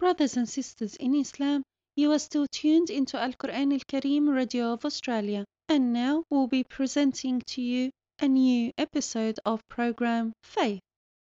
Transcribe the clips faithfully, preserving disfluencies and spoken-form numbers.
Brothers and sisters in Islam, you are still tuned into Al Quran Al Kareem Radio of Australia, and now we'll be presenting to you a new episode of program Faith.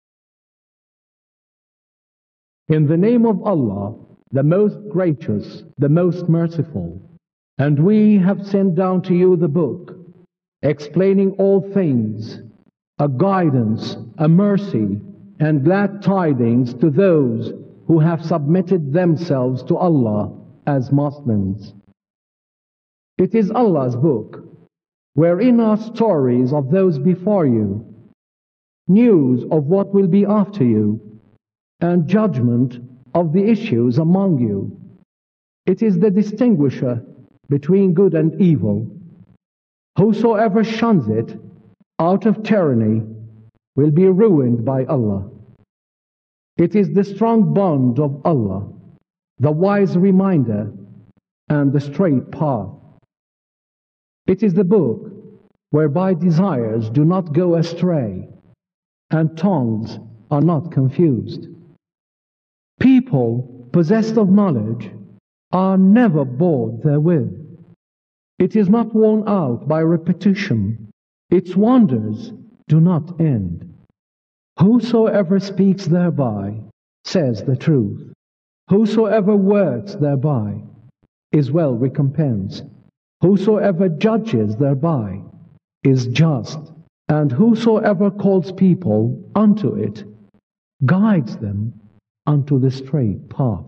In the name of Allah, the most gracious, the most merciful. And we have sent down to you the book, explaining all things, a guidance, a mercy, and glad tidings to those who have submitted themselves to Allah as Muslims. It is Allah's book, wherein are stories of those before you, news of what will be after you, and judgment of the issues among you. It is the distinguisher between good and evil. Whosoever shuns it out of tyranny will be ruined by Allah. It is the strong bond of Allah, the wise reminder, and the straight path. It is the book whereby desires do not go astray, and tongues are not confused. People possessed of knowledge are never bored therewith. It is not worn out by repetition. Its wonders do not end. Whosoever speaks thereby says the truth. Whosoever works thereby is well recompensed. Whosoever judges thereby is just. And whosoever calls people unto it guides them unto the straight path.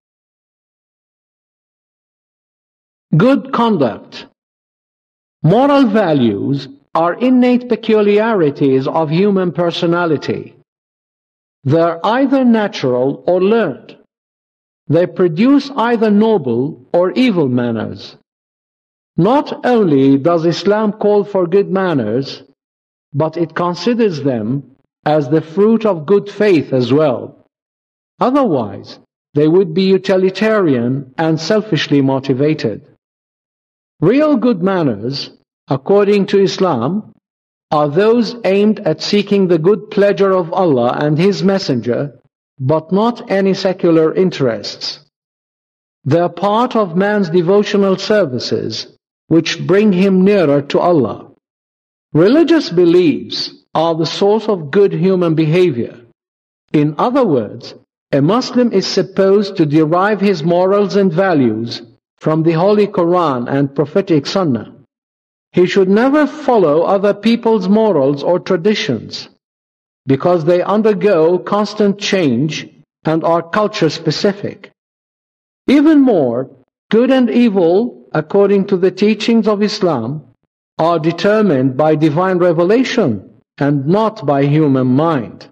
Good conduct. Moral values are innate peculiarities of human personality. They're either natural or learned. They produce either noble or evil manners. Not only does Islam call for good manners, but it considers them as the fruit of good faith as well. Otherwise, they would be utilitarian and selfishly motivated. Real good manners, according to Islam, are those aimed at seeking the good pleasure of Allah and His Messenger, but not any secular interests. They are part of man's devotional services, which bring him nearer to Allah. Religious beliefs are the source of good human behavior. In other words, a Muslim is supposed to derive his morals and values from the Holy Quran and prophetic Sunnah. He should never follow other people's morals or traditions, because they undergo constant change and are culture-specific. Even more, good and evil, according to the teachings of Islam, are determined by divine revelation and not by human mind.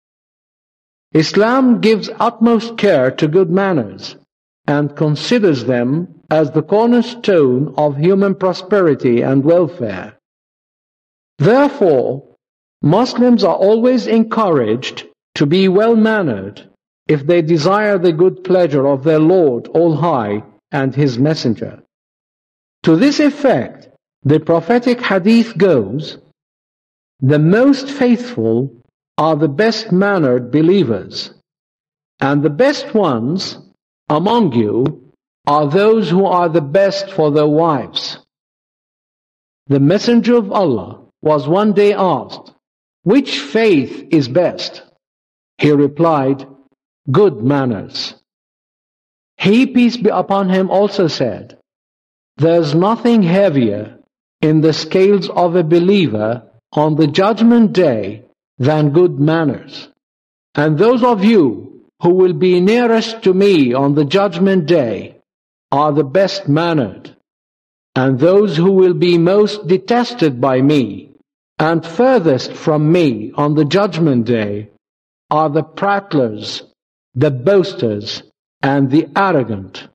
Islam gives utmost care to good manners and considers them as the cornerstone of human prosperity and welfare. Therefore, Muslims are always encouraged to be well-mannered if they desire the good pleasure of their Lord All High and His Messenger. To this effect, the prophetic hadith goes, "The most faithful are the best-mannered believers, and the best ones among you are those who are the best for their wives." The Messenger of Allah was one day asked, "Which faith is best?" He replied, "Good manners." He, peace be upon him, also said, "There's nothing heavier in the scales of a believer on the judgment day than good manners. And those of you who will be nearest to me on the judgment day are the best mannered, and those who will be most detested by me and furthest from me on the judgment day are the prattlers, the boasters, and the arrogant."